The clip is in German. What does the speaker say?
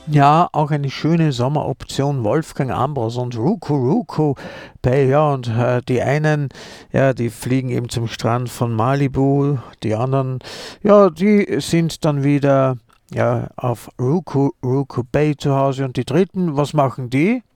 Ja, auch eine schöne Sommeroption. Wolfgang Ambros und Ruku Ruku Bay. Ja, und die einen, ja, die fliegen eben zum Strand von Malibu. Die anderen, ja, die sind dann wieder ja, auf Ruku Ruku Bay zu Hause. Und die dritten, was machen die?